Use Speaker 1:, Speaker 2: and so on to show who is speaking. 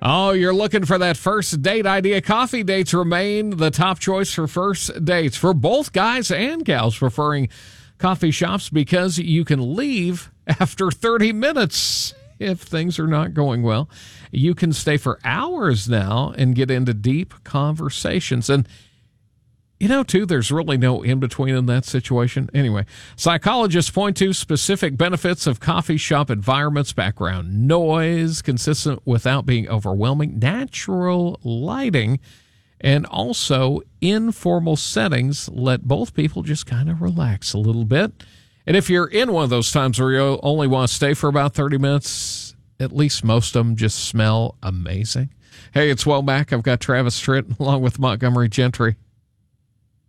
Speaker 1: Oh, you're looking for that first date idea. Coffee dates remain the top choice for first dates for both guys and gals preferring coffee shops because you can leave after 30 minutes if things are not going well. You can stay for hours now and get into deep conversations. And too, there's really no in-between in that situation. Anyway, psychologists point to specific benefits of coffee shop environments: background noise, consistent without being overwhelming, natural lighting, and also informal settings let both people just kind of relax a little bit. And if you're in one of those times where you only want to stay for about 30 minutes, at least most of them just smell amazing. Hey, it's Womack. I've got Travis Tritt along with Montgomery Gentry.